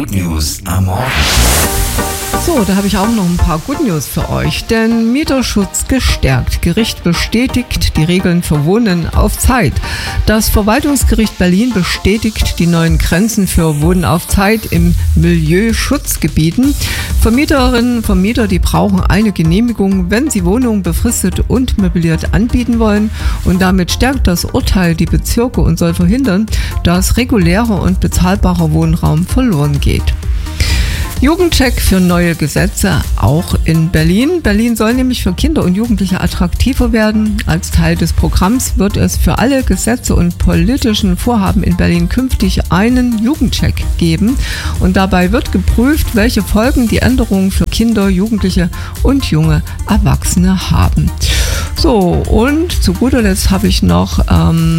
Good News am Morgen. So, da habe ich auch noch ein paar Good News für euch. Denn Mieterschutz gestärkt. Gericht bestätigt die Regeln für Wohnen auf Zeit. Das Verwaltungsgericht Berlin bestätigt die neuen Grenzen für Wohnen auf Zeit im Milieuschutzgebieten. Vermieterinnen und Vermieter, die brauchen eine Genehmigung, wenn sie Wohnungen befristet und möbliert anbieten wollen. Und damit stärkt das Urteil die Bezirke und soll verhindern, dass regulärer und bezahlbarer Wohnraum verloren geht. Jugendcheck für neue Gesetze, auch in Berlin. Berlin soll nämlich für Kinder und Jugendliche attraktiver werden. Als Teil des Programms wird es für alle Gesetze und politischen Vorhaben in Berlin künftig einen Jugendcheck geben. Und dabei wird geprüft, welche Folgen die Änderungen für Kinder, Jugendliche und junge Erwachsene haben. So, und zu guter Letzt habe ich noch, ich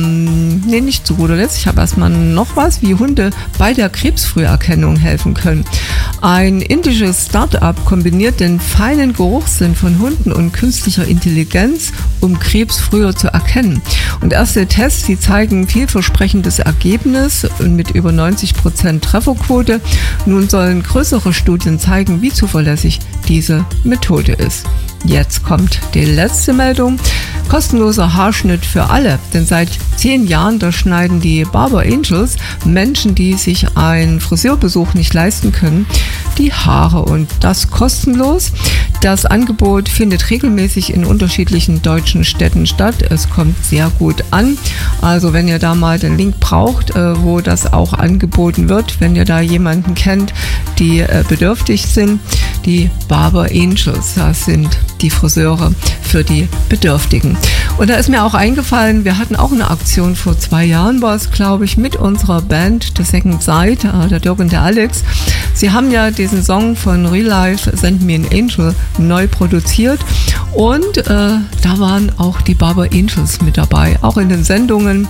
habe erstmal noch was, wie Hunde bei der Krebsfrüherkennung helfen können. Ein indisches Start-up kombiniert den feinen Geruchssinn von Hunden und künstlicher Intelligenz, um Krebs früher zu erkennen. Und erste Tests, die zeigen vielversprechendes Ergebnis mit über 90% Trefferquote. Nun sollen größere Studien zeigen, wie zuverlässig diese Methode ist. Jetzt kommt die letzte Meldung. Kostenloser Haarschnitt für alle, denn seit 10 Jahren da schneiden die Barber Angels Menschen, die sich einen Friseurbesuch nicht leisten können, die Haare, und das kostenlos. Das Angebot findet regelmäßig in unterschiedlichen deutschen Städten statt. Es kommt sehr gut an. Also wenn ihr da mal den Link braucht, wo das auch angeboten wird, wenn ihr da jemanden kennt, die bedürftig sind, die Barber Angels, das sind die Friseure für die Bedürftigen. Und da ist mir auch eingefallen, wir hatten auch eine Aktion vor 2 Jahren, war es glaube ich, mit unserer Band The Second Side, der Dirk und der Alex. Sie haben ja diesen Song von Real Life, Send Me an Angel, neu produziert, und da waren auch die Barber Angels mit dabei, auch in den Sendungen.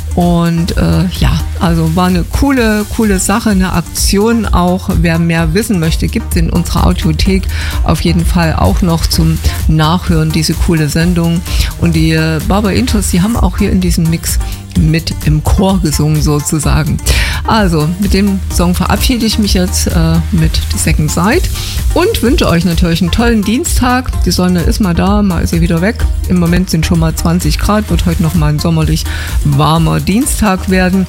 Und also war eine coole Sache, eine Aktion auch. Wer mehr wissen möchte, gibt es in unserer Audiothek auf jeden Fall auch noch zum Nachhören, diese coole Sendung. Und die Barber Angels, die haben auch hier in diesem Mix mit im Chor gesungen sozusagen. Also mit dem Song verabschiede ich mich jetzt mit The Second Side und wünsche euch natürlich einen tollen Dienstag. Die Sonne ist mal da, mal ist sie wieder weg. Im Moment sind schon mal 20 Grad, wird heute noch mal ein sommerlich warmer Dienstag werden.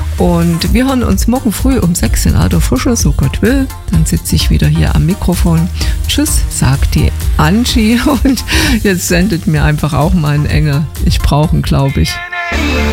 Und wir hören uns morgen früh um 6 in alter Frische, so Gott will. Dann sitze ich wieder hier am Mikrofon. Tschüss, sagt die Angie, und jetzt sendet mir einfach auch mal einen Engel. Ich brauche ihn, glaube ich.